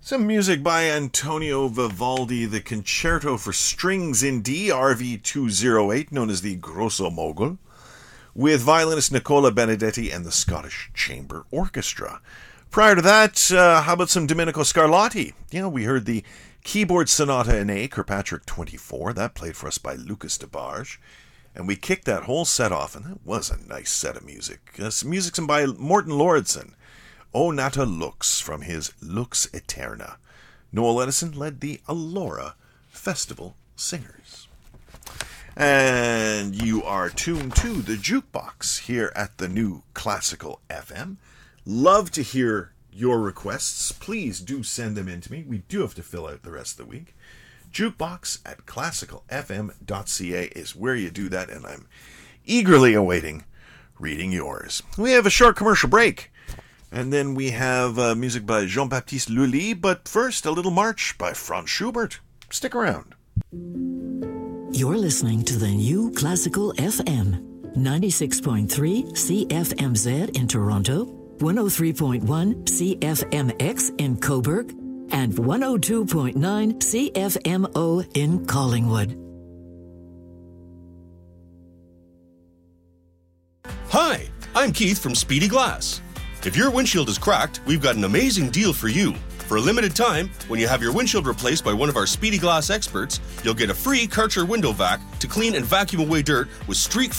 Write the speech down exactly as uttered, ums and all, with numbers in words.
Some music by Antonio Vivaldi, the Concerto for Strings in D, R V two oh eight, known as the Grosso Mogul, with violinist Nicola Benedetti and the Scottish Chamber Orchestra. Prior to that, uh, how about some Domenico Scarlatti? You know, we heard the Keyboard Sonata in A, Kirkpatrick twenty-four, that played for us by Lucas DeBarge. And we kicked that whole set off, and that was a nice set of music. Uh, some music by Morten Lauridsen. O Nata Lux from his Lux Eterna. Noel Edison led the Alora Festival Singers. And you are tuned to the Jukebox here at the new Classical F M. Love to hear your requests. Please do send them in to me. We do have to fill out the rest of the week. Jukebox at classical f m dot c a is where you do that, and I'm eagerly awaiting reading yours. We have a short commercial break. And then we have uh, music by Jean-Baptiste Lully, but first, a little march by Franz Schubert. Stick around. You're listening to the new Classical F M, ninety-six point three C F M Z in Toronto, one oh three point one C F M X in Cobourg, and one oh two point nine C F M O in Collingwood. Hi, I'm Keith from Speedy Glass. If your windshield is cracked, we've got an amazing deal for you. For a limited time, when you have your windshield replaced by one of our Speedy Glass experts, you'll get a free Karcher window vac to clean and vacuum away dirt with streak-free